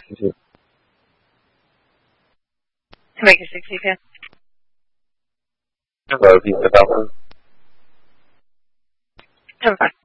谢谢。 To make it 60, Hello, this is Adolfo. 正反。